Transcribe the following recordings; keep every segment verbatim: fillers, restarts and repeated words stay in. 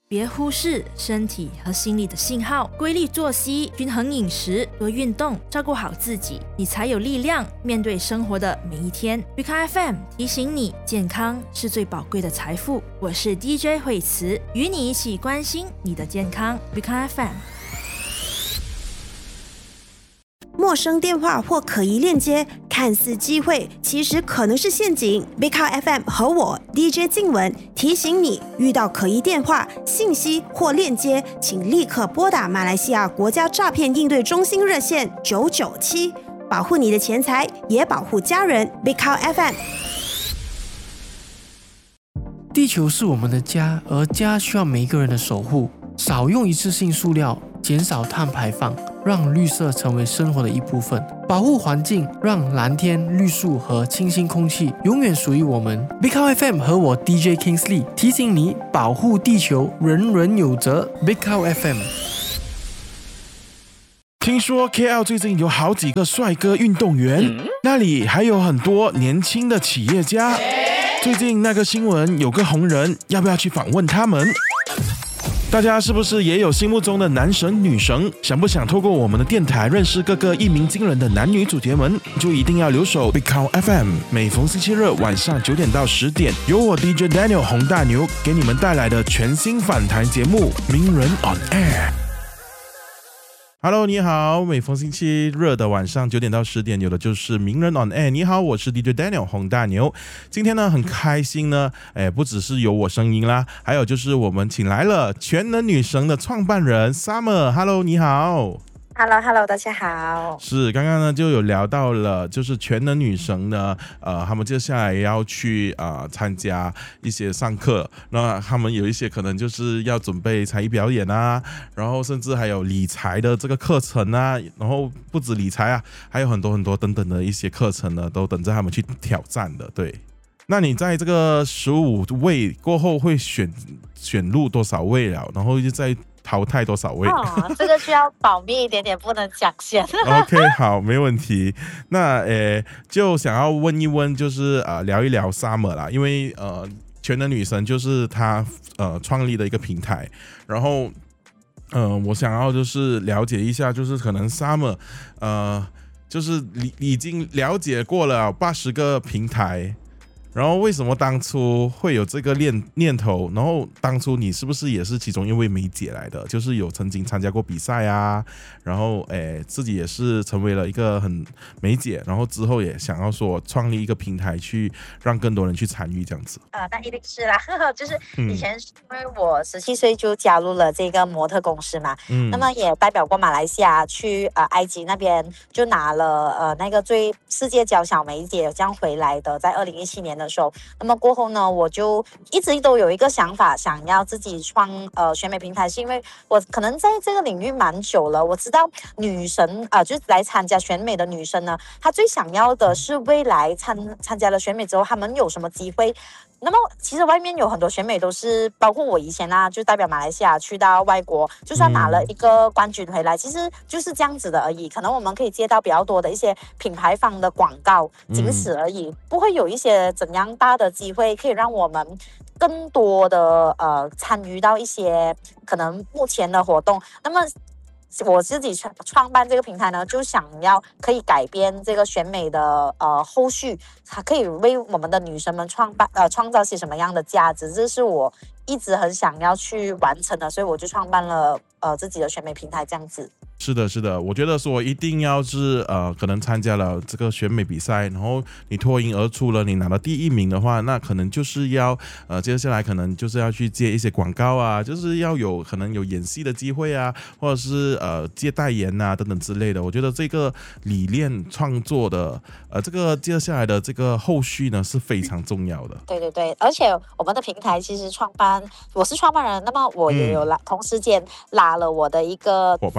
别忽视身体和心理的信号，规律作息、均衡饮食、多运动，照顾好自己，你才有力量面对生活的每一天。B K F M 提醒你，健康是最宝贵的财富。我是 D J 惠慈，与你一起关心你的健康。B K F M。 陌生电话或可疑链接，看似机会，其实可能是陷阱。B K F M 和我 D J 静文提醒你，遇到可疑电话、信息或链接，请立刻拨打马来西亚国家诈骗应对中心热线九九七，保护你的钱财，也保护家人。B K F M。 地球是我们的家，而家需要每一个人的守护。少用一次性塑料，减少碳排放，让绿色成为生活的一部分。保护环境，让蓝天、绿树和清新空气永远属于我们。B K F M 和我 D J Kingsley 提醒你，保护地球，人人有责。B K F M。 听说 K L 最近有好几个帅哥运动员，嗯、那里还有很多年轻的企业家。最近那个新闻有个红人，要不要去访问他们？大家是不是也有心目中的男神女神？想不想透过我们的电台认识各个一鸣惊人的男女主角们？就一定要留守 B K F M， 每逢星期日晚上九点到十点，由我 D J Daniel 洪大牛给你们带来的全新访谈节目《名人 on Air》。Hello， 你好，每逢星期日的晚上九点到十点，有的就是名人 on air。你好，我是 D J Daniel 洪大牛。今天呢，很开心呢，哎，不只是有我声音啦，还有就是我们请来了全能女神的创办人 Summer。Hello， 你好。 Hello Hello 大家好。 是刚刚呢就有聊到了，就是全能女神呢，呃，他们接下来要去啊、呃、参加一些上课，那他们有一些可能就是要准备才艺表演啊，然后甚至还有理财的这个课程啊，然后不止理财啊，还有很多很多等等的一些课程呢，都等着他们去挑战的。对，那你在这个十五位过后会选选入多少位了？然后就在淘汰多少位？ 哦，这个需要保密一点点，不能讲先。 OK， 好，没问题。那呃，就想要问一问，就是呃，聊一聊 Summer 啦，因为呃，全能女神就是她呃创立的一个平台，然后呃，我想要就是了解一下，就是可能 Summer 呃，就是已已经了解过了八十个平台。然后为什么当初会有这个念念头？然后当初你是不是也是其中一位梅姐来的？就是有曾经参加过比赛啊，然后诶自己也是成为了一个很梅姐，然后之后也想要说创立一个平台去让更多人去参与这样子。 呃，那一定是啦，就是以前是因为我十七岁就加入了这个模特公司嘛，嗯，那么也代表过马来西亚去呃埃及那边就拿了呃那个最世界娇小梅姐这样回来的，在二零一七年的时候，那么过后呢，我就一直都有一个想法，想要自己创呃选美平台，是因为我可能在这个领域蛮久了，我知道女神啊、呃，就是来参加选美的女生呢，她最想要的是未来参参加了选美之后，她们有什么机会。那么其实外面有很多选美都是，包括我以前啊，就代表马来西亚去到外国，就算拿了一个冠军回来，嗯、其实就是这样子的而已。可能我们可以接到比较多的一些品牌方的广告，仅此而已，嗯、不会有一些怎样大的机会可以让我们更多的呃参与到一些可能目前的活动。那么我自己创办这个平台呢，就想要可以改变这个选美的呃后续，它可以为我们的女生们创办呃创造些什么样的价值，这是我一直很想要去完成的，所以我就创办了呃自己的选美平台这样子。 是的，是的，我觉得说一定要是呃，可能参加了这个选美比赛，然后你脱颖而出了，你拿到第一名的话，那可能就是要呃，接下来可能就是要去接一些广告啊，就是要有可能有演戏的机会啊，或者是呃接代言啊等等之类的。我觉得这个理念创作的呃，这个接下来的这个后续呢是非常重要的。 对对对，而且我们的平台其实创办，我是创办人，那么我也有拉、嗯、同时间拉了我的一个伙伴，以前和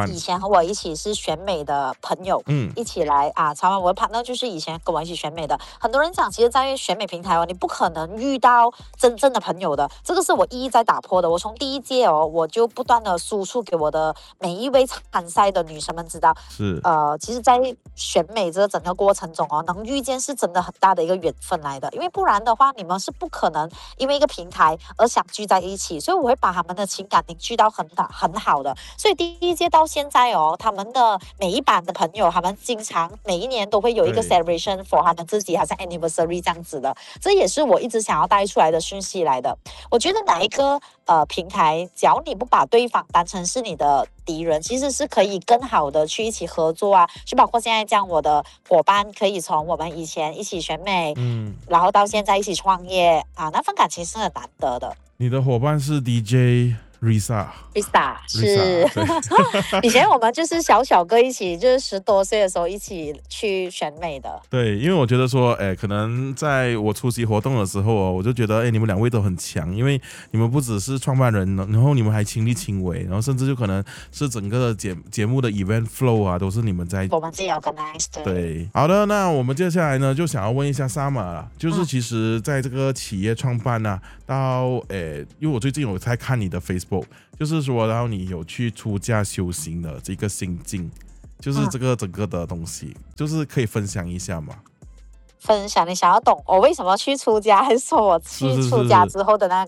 和我一起是选美的朋友，嗯，一起来啊参观。我的 partner 就是以前跟我一起选美的。很多人讲，其实，在选美平台哦，你不可能遇到真正的朋友的，这个是我一一在打破的。我从第一届哦，我就不断的输出给我的每一位参赛的女生们知道， 是呃，其实，在选美这个整个过程中哦，能遇见是真的很大的一个缘分来的，因为不然的话，你们是不可能因为一个平台而相聚在一起，所以我会把他们的情感凝聚到很大很好的。所以第一届到现在哦，他们的每一版的朋友，他们经常每一年都会有一个 celebration for 他们自己，好像 anniversary 这样子的，这也是我一直想要带出来的讯息来的。我觉得哪一个呃平台，只要你不把对方当成是你的敌人，其实是可以更好的去一起合作啊，就包括现在这样，我的伙伴可以从我们以前一起选美，嗯，然后到现在一起创业啊，那份感情是很难得的。 你的伙伴是 D J Risa Risa 是以前我们就是小小个一起，就是十多岁的时候一起去选美的。 对，因为我觉得说，哎，可能在我出席活动的时候哦，我就觉得，哎，你们两位都很强，因为你们不只是创办人，然后你们还亲力亲为，然后甚至就可能是整个节节目的 event flow 啊，都是你们在我们自己 organize 的。 对，好的，那我们接下来呢，就想要问一下 Sama 啦，就是其实在这个企业创办啊，到诶，因为我最近有在看你的 Facebook， 就是说，然后你有去出家修行的这个心境，就是这个整个的东西，就是可以分享一下吗？ 分享，你想要懂我为什么去出家，还是说我去出家之后的那个